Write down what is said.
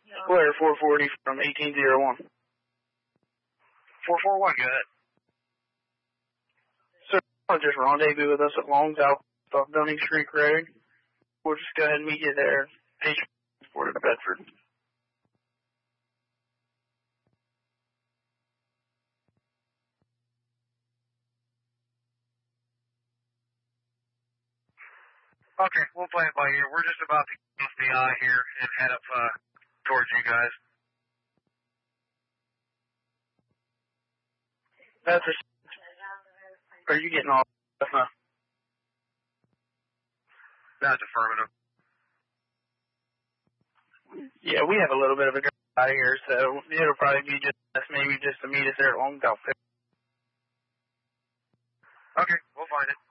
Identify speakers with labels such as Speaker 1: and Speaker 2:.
Speaker 1: Blair 440 from 1801.
Speaker 2: 441, go ahead.
Speaker 1: Sir, just rendezvous with us at Long South off Dunning Creek Road. We'll just go ahead and meet you there. Patient transported to Bedford.
Speaker 2: Okay, we'll play it by ear. We're just about to get off the eye here and head up towards you guys.
Speaker 1: That's Are you getting all stuff, huh?
Speaker 2: That's affirmative.
Speaker 1: Yeah, we have a little bit of a guy here, so it'll probably be just us, maybe just to meet us there at Long South.
Speaker 2: Okay, we'll find it.